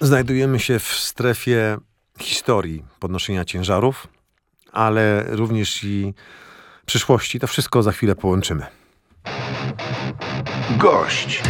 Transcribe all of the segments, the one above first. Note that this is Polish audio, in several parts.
Znajdujemy się w strefie historii podnoszenia ciężarów, ale również i przyszłości. To wszystko za chwilę połączymy. Gość.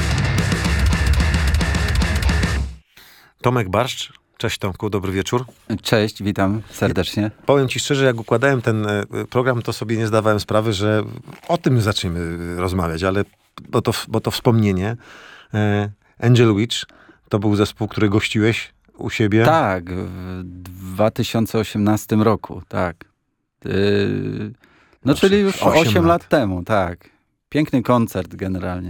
Tomek Barszcz. Cześć Tomku, dobry wieczór. Cześć, witam serdecznie. Powiem ci szczerze, jak układałem ten program, to sobie nie zdawałem sprawy, że o tym zaczniemy rozmawiać, ale bo to wspomnienie. Angel Witch to był zespół, który gościłeś u siebie. Tak, w 2018 roku, tak. Czyli już 8 lat temu, tak. Piękny koncert generalnie.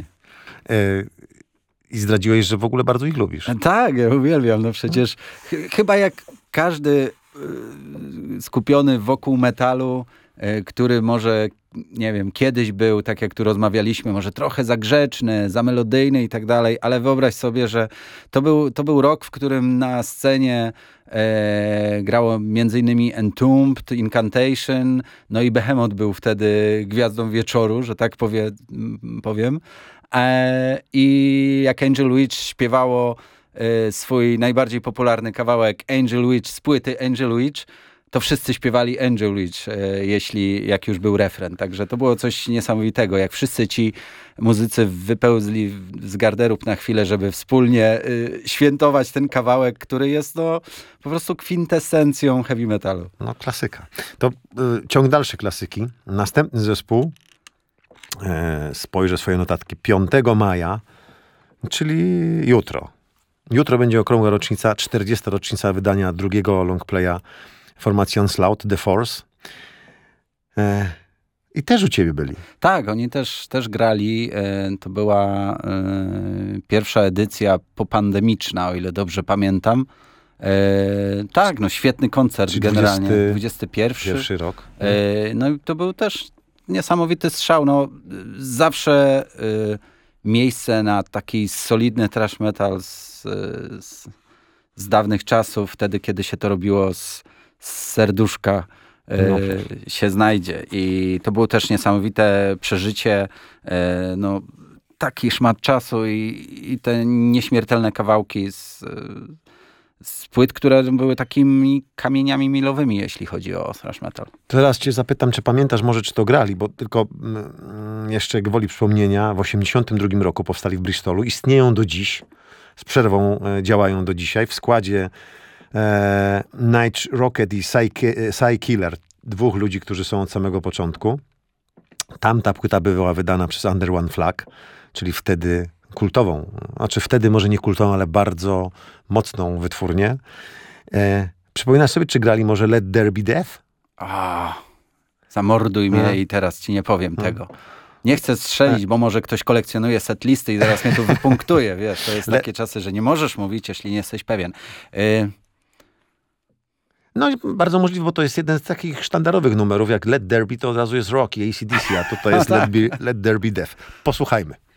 I zdradziłeś, że w ogóle bardzo ich lubisz. Tak, ja uwielbiam. No przecież chyba jak każdy skupiony wokół metalu, który może, nie wiem, kiedyś był, tak jak tu rozmawialiśmy, może trochę za grzeczny, za melodyjny i tak dalej, ale wyobraź sobie, że to był rok, w którym na scenie grało m.in. Entombed, Incantation, no i Behemoth był wtedy gwiazdą wieczoru, że tak powiem. I jak Angel Witch śpiewało swój najbardziej popularny kawałek Angel Witch z płyty Angel Witch, to wszyscy śpiewali Angel Witch, jak już był refren. Także to było coś niesamowitego. Jak wszyscy ci muzycy wypełzli z garderób na chwilę, żeby wspólnie świętować ten kawałek, który jest po prostu kwintesencją heavy metalu. No klasyka. To ciąg dalszy klasyki. Następny zespół, spojrzę swoje notatki, 5 maja, czyli jutro. Jutro będzie okrągła rocznica, 40. rocznica wydania drugiego longplaya formacji Onslaught, The Force. I też u ciebie byli. Tak, oni też grali. To była pierwsza edycja popandemiczna, o ile dobrze pamiętam. Tak, świetny koncert. Czyli generalnie. 21. Pierwszy rok. No i to był też niesamowity strzał. Zawsze miejsce na taki solidny thrash metal z dawnych czasów, wtedy kiedy się to robiło z serduszka, się znajdzie. I to było też niesamowite przeżycie. Taki szmat czasu i te nieśmiertelne kawałki z płyt, które były takimi kamieniami milowymi, jeśli chodzi o thrash metal. Teraz cię zapytam, czy pamiętasz może, czy to grali, bo tylko jeszcze gwoli przypomnienia, w 1982 roku powstali w Bristolu, istnieją do dziś, z przerwą działają do dzisiaj, w składzie Night Rocket i Psy Killer, 2 ludzi, którzy są od samego początku. Tamta płyta była wydana przez Under One Flag, czyli wtedy kultową, wtedy może nie kultową, ale bardzo mocną wytwórnię. Przypominasz sobie, czy grali może Let There Be Death? Zamorduj mnie i teraz ci nie powiem tego. Nie chcę strzelić, bo może ktoś kolekcjonuje setlisty i zaraz mnie tu wypunktuje, wiesz, to jest takie czasy, że nie możesz mówić, jeśli nie jesteś pewien. No bardzo możliwe, bo to jest jeden z takich sztandarowych numerów, jak Let There Be, to od razu jest rock i AC/DC, a tutaj jest Let There Be Death. Posłuchajmy.